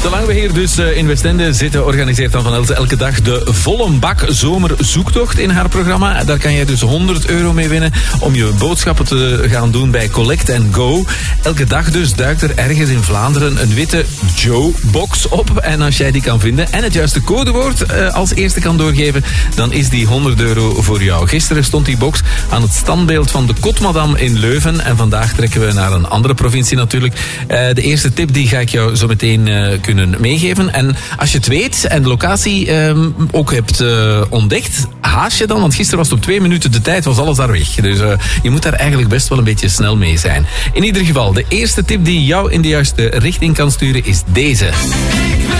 Zolang we hier dus in Westende zitten, organiseert dan Van Elsen elke dag de volle bak zomerzoektocht in haar programma. Daar kan jij dus €100 mee winnen om je boodschappen te gaan doen bij Collect & Go. Elke dag dus duikt er ergens in Vlaanderen een witte Joe-box op. En als jij die kan vinden en het juiste codewoord als eerste kan doorgeven, dan is die €100 voor jou. Gisteren stond die box aan het standbeeld van de Kotmadam in Leuven. En vandaag trekken we naar een andere provincie natuurlijk. De eerste tip die ga ik jou zo meteen kunnen meegeven. En als je het weet en de locatie ook hebt ontdekt, haast je dan, want gisteren was het op 2 minuten de tijd, was alles daar weg. Dus je moet daar eigenlijk best wel een beetje snel mee zijn. In ieder geval, de eerste tip die jou in de juiste richting kan sturen is deze.